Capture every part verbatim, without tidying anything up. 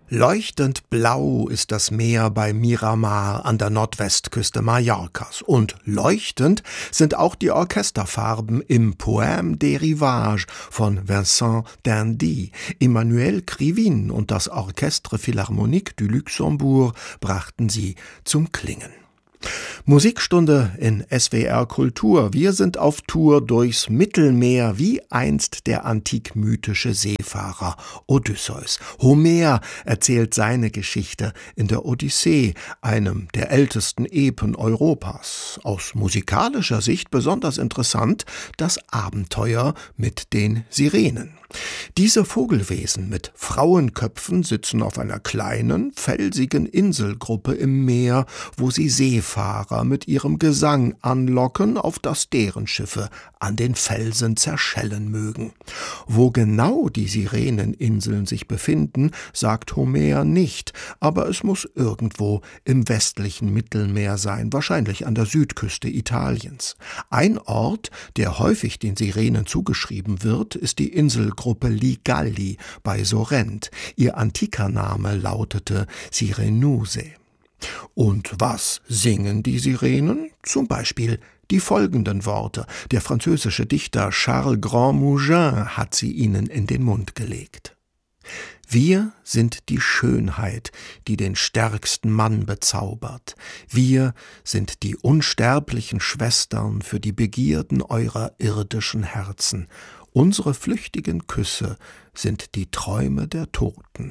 Leuchtend blau ist das Meer bei Miramar an der Nordwestküste Mallorcas. Und leuchtend sind auch die Orchesterfarben im Poème des Rivages von Vincent d'Indy. Emmanuel Krivine und das Orchestre Philharmonique du Luxembourg brachten sie zum Klingen. Musikstunde in S W R Kultur. Wir sind auf Tour durchs Mittelmeer, wie einst der antikmythische Seefahrer Odysseus. Homer erzählt seine Geschichte in der Odyssee, einem der ältesten Epen Europas. Aus musikalischer Sicht besonders interessant das Abenteuer mit den Sirenen. Diese Vogelwesen mit Frauenköpfen sitzen auf einer kleinen, felsigen Inselgruppe im Meer, wo sie Seefahrer mit ihrem Gesang anlocken, auf dass deren Schiffe an den Felsen zerschellen mögen. Wo genau die Sireneninseln sich befinden, sagt Homer nicht, aber es muss irgendwo im westlichen Mittelmeer sein, wahrscheinlich an der Südküste Italiens. Ein Ort, der häufig den Sirenen zugeschrieben wird, ist die Inselgruppe Ligalli bei Sorrent. Ihr antiker Name lautete Sirenuse. Und was singen die Sirenen? Zum Beispiel die folgenden Worte. Der französische Dichter Charles Grand-Mougin hat sie ihnen in den Mund gelegt. Wir sind die Schönheit, die den stärksten Mann bezaubert. Wir sind die unsterblichen Schwestern für die Begierden eurer irdischen Herzen. Unsere flüchtigen Küsse sind die Träume der Toten.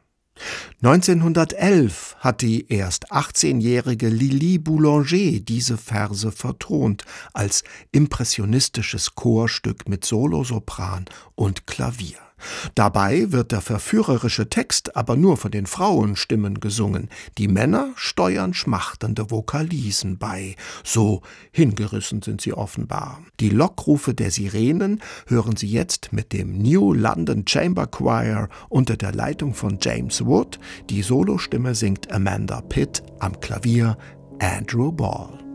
neunzehnhundertelf hat die erst achtzehnjährige Lili Boulanger diese Verse vertont als impressionistisches Chorstück mit Solosopran und Klavier. Dabei wird der verführerische Text aber nur von den Frauenstimmen gesungen. Die Männer steuern schmachtende Vokalisen bei. So hingerissen sind sie offenbar. Die Lockrufe der Sirenen hören Sie jetzt mit dem New London Chamber Choir unter der Leitung von James Wood. Die Solostimme singt Amanda Pitt, am Klavier Andrew Ball.